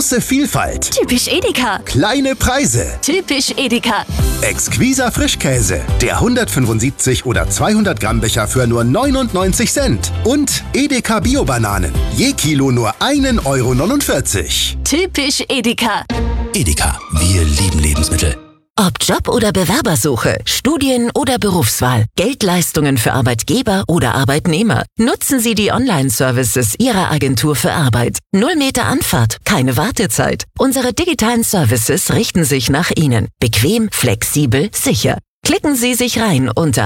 Große Vielfalt. Typisch Edeka. Kleine Preise. Typisch Edeka. Exquiser Frischkäse. Der 175 oder 200 Gramm Becher für nur 99 Cent. Und Edeka Bio-Bananen. Je Kilo nur 1,49 €. Typisch Edeka. Edeka, wir lieben Lebensmittel. Ob Job oder Bewerbersuche, Studien oder Berufswahl, Geldleistungen für Arbeitgeber oder Arbeitnehmer. Nutzen Sie die Online-Services Ihrer Agentur für Arbeit. 0 Meter Anfahrt, keine Wartezeit. Unsere digitalen Services richten sich nach Ihnen. Bequem, flexibel, sicher. Klicken Sie sich rein unter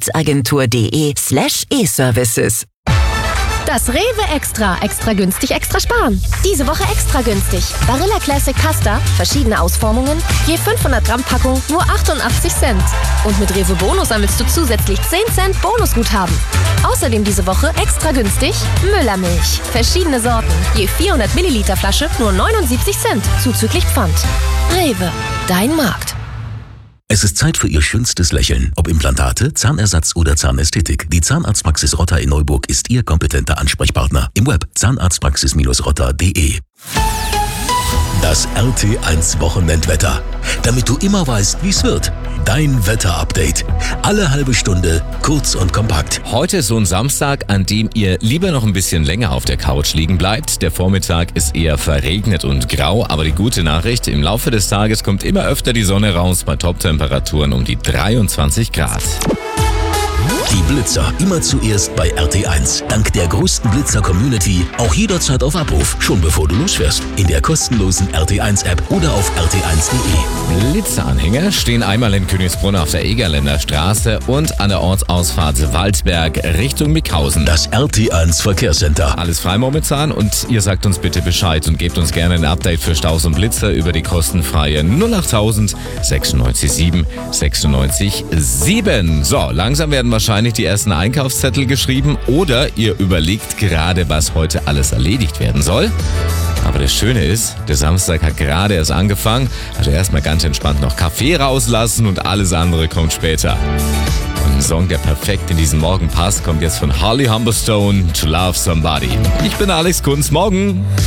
arbeitsagentur.de/e-Services. Das Rewe Extra. Extra günstig, extra sparen. Diese Woche extra günstig. Barilla Classic Pasta, verschiedene Ausformungen, je 500 Gramm Packung, nur 88 Cent. Und mit Rewe Bonus sammelst du zusätzlich 10 Cent Bonusguthaben. Außerdem diese Woche extra günstig Müllermilch. Verschiedene Sorten, je 400 Milliliter Flasche, nur 79 Cent, zuzüglich Pfand. Rewe, dein Markt. Es ist Zeit für Ihr schönstes Lächeln. Ob Implantate, Zahnersatz oder Zahnästhetik. Die Zahnarztpraxis Rotter in Neuburg ist Ihr kompetenter Ansprechpartner. Im Web zahnarztpraxis-rotter.de. Das RT1 Wochenendwetter. Damit du immer weißt, wie es wird. Dein Wetterupdate. Alle halbe Stunde, kurz und kompakt. Heute ist so ein Samstag, an dem ihr lieber noch ein bisschen länger auf der Couch liegen bleibt. Der Vormittag ist eher verregnet und grau, aber die gute Nachricht, im Laufe des Tages kommt immer öfter die Sonne raus bei Toptemperaturen um die 23 Grad. Die Blitzer immer zuerst bei RT1. Dank der größten Blitzer-Community auch jederzeit auf Abruf, schon bevor du losfährst. In der kostenlosen RT1-App oder auf rt1.de. Blitzeranhänger stehen einmal in Königsbrunn auf der Egerländer Straße und an der Ortsausfahrt Waldberg Richtung Mickhausen. Das RT1 Verkehrscenter. Alles frei momentan und ihr sagt uns bitte Bescheid und gebt uns gerne ein Update für Staus und Blitzer über die kostenfreie 08000 96 7 96 7. So, langsam werden wahrscheinlich die ersten Einkaufszettel geschrieben oder ihr überlegt gerade, was heute alles erledigt werden soll. Aber das Schöne ist, der Samstag hat gerade erst angefangen, also erstmal ganz entspannt noch Kaffee rauslassen und alles andere kommt später. Und ein Song, der perfekt in diesen Morgen passt, kommt jetzt von Holly Humberstone, To Love Somebody. Ich bin Alex Kunz, morgen.